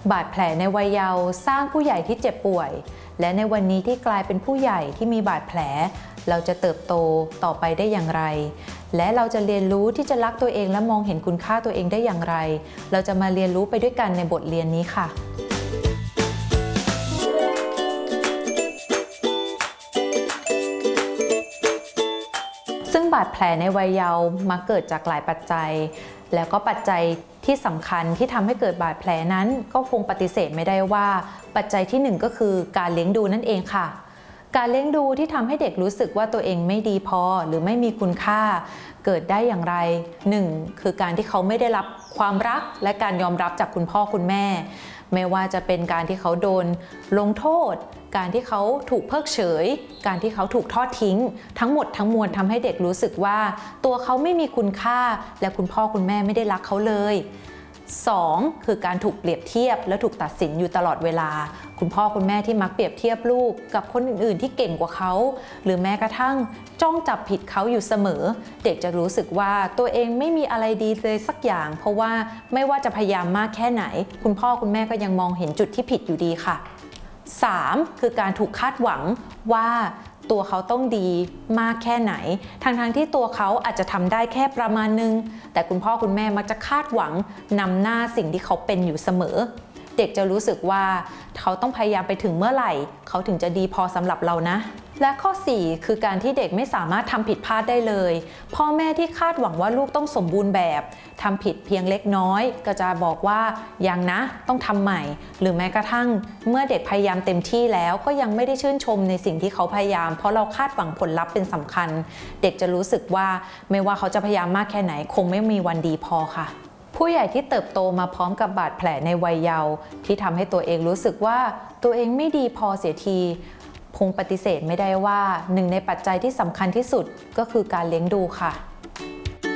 บาดแผลในวัยเยาว์สร้างผู้ใหญ่ที่เจ็บป่วยและในวันนี้ที่กลายเป็นผู้ใหญ่ที่มีบาดแผลเราจะเติบโตต่อไปได้อย่างไรและเราจะเรียนรู้ที่จะรักตัวเองและมองเห็นคุณค่าตัวเองได้อย่างไรเราจะมาเรียนรู้ไปด้วยกันในบทเรียนนี้ค่ะซึ่งบาดแผลในวัยเยาว์มักเกิดจากหลายปัจจัยแล้วก็ปัจจัยที่สำคัญที่ทำให้เกิดบาดแผลนั้นก็คงปฏิเสธไม่ได้ว่าปัจจัยที่หนึ่งก็คือการเลี้ยงดูนั่นเองค่ะการเลี้ยงดูที่ทำให้เด็กรู้สึกว่าตัวเองไม่ดีพอหรือไม่มีคุณค่าเกิดได้อย่างไรหนึ่งคือการที่เขาไม่ได้รับความรักและการยอมรับจากคุณพ่อคุณแม่ไม่ว่าจะเป็นการที่เขาโดนลงโทษการที่เขาถูกเพิกเฉยการที่เขาถูกทอดทิ้งทั้งหมดทั้งมวลทำให้เด็กรู้สึกว่าตัวเขาไม่มีคุณค่าและคุณพ่อคุณแม่ไม่ได้รักเขาเลย2คือการถูกเปรียบเทียบและถูกตัดสินอยู่ตลอดเวลาคุณพ่อคุณแม่ที่มักเปรียบเทียบลูกกับคนอื่นๆที่เก่งกว่าเขาหรือแม้กระทั่งจ้องจับผิดเขาอยู่เสมอเด็กจะรู้สึกว่าตัวเองไม่มีอะไรดีเลยสักอย่างเพราะว่าไม่ว่าจะพยายามมากแค่ไหนคุณพ่อคุณแม่ก็ยังมองเห็นจุดที่ผิดอยู่ดีค่ะ3คือการถูกคาดหวังว่าตัวเขาต้องดีมากแค่ไหนทั้งที่ตัวเขาอาจจะทำได้แค่ประมาณนึงแต่คุณพ่อคุณแม่มักจะคาดหวังนำหน้าสิ่งที่เขาเป็นอยู่เสมอเด็กจะรู้สึกว่าเขาต้องพยายามไปถึงเมื่อไหร่เขาถึงจะดีพอสำหรับเรานะและข้อ4คือการที่เด็กไม่สามารถทำผิดพลาดได้เลยพ่อแม่ที่คาดหวังว่าลูกต้องสมบูรณ์แบบทำผิดเพียงเล็กน้อยก็จะบอกว่ายังนะต้องทำใหม่หรือแม้กระทั่งเมื่อเด็กพยายามเต็มที่แล้วก็ยังไม่ได้ชื่นชมในสิ่งที่เขาพยายามเพราะเราคาดหวังผลลัพธ์เป็นสำคัญเด็กจะรู้สึกว่าไม่ว่าเขาจะพยายามมากแค่ไหนคงไม่มีวันดีพอค่ะผู้ใหญ่ที่เติบโตมาพร้อมกับบาดแผลในวัยเยาว์ที่ทำให้ตัวเองรู้สึกว่าตัวเองไม่ดีพอเสียทีคงปฏิเสธไม่ได้ว่าหนึ่งในปัจจัยที่สำคัญที่สุดก็คือการเลี้ยงดูค่ะ